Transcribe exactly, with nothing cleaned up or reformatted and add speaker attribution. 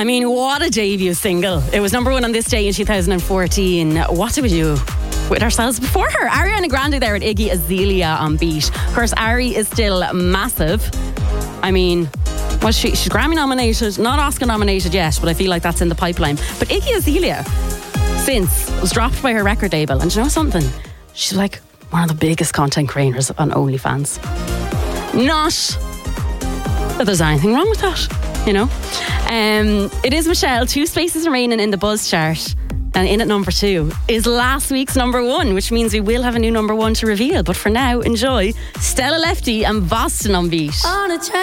Speaker 1: I mean, what a debut single. It was number one on this day in two thousand fourteen. What did we do with ourselves before her? Ariana Grande there with Iggy Azalea on beat. Of course, Ari is still massive. I mean, well, she, she's Grammy nominated, not Oscar nominated yet, but I feel like that's in the pipeline. But Iggy Azalea, since, was dropped by her record label. And you know something? She's like one of the biggest content creators on OnlyFans. Not that there's anything wrong with that, you know. Um, it is Michelle. Two spaces remaining in the Buzz chart. And in at number two is last week's number one, which means we will have a new number one to reveal. But for now, enjoy Stella Lefty and Boston on beat.
Speaker 2: On a